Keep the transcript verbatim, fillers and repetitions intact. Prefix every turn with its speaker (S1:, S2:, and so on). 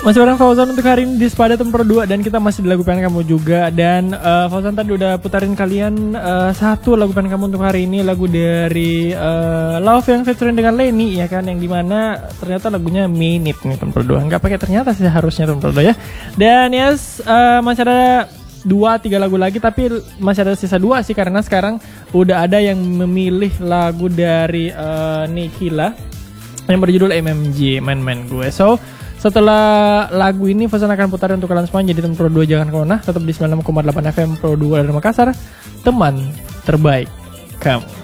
S1: Masih bareng Fauzan untuk hari ini di Sepada Tempur dua. Dan kita masih di lagu pengen kamu juga. Dan uh, Fauzan tadi udah putarin kalian uh, satu lagu pengen kamu untuk hari ini. Lagu dari uh, Love yang featuring dengan Lenny ya kan. Yang dimana ternyata lagunya Minute nih Tempur dua. Gak pakai ternyata sih harusnya Tempur dua ya. Dan yes uh, masih ada dua tiga lagu lagi. Tapi masih ada sisa dua sih. Karena sekarang udah ada yang memilih lagu dari uh, Nikila yang berjudul M M G, Main-Main Gue. So setelah lagu ini Fauzan akan putar untuk kalian semua. Jadi Tempur dua jangan kemana, tetap di sembilan puluh enam koma delapan F M Pro dua dari Makassar, teman terbaik kamu.